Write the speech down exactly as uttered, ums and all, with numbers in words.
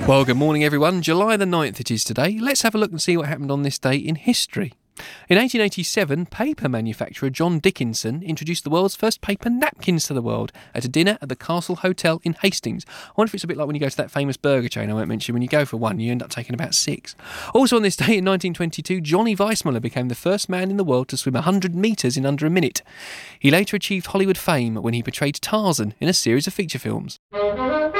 Well, good morning everyone. July the ninth it is today. Let's have a look and see what happened on this day in history. In eighteen eighty-seven, paper manufacturer John Dickinson introduced the world's first paper napkins to the world at a dinner at the Castle Hotel in Hastings. I wonder if it's a bit like when you go to that famous burger chain I won't mention. When you go for one, you end up taking about six. Also on this day in nineteen twenty-two, Johnny Weissmuller became the first man in the world to swim one hundred metres in under a minute. He later achieved Hollywood fame when he portrayed Tarzan in a series of feature films.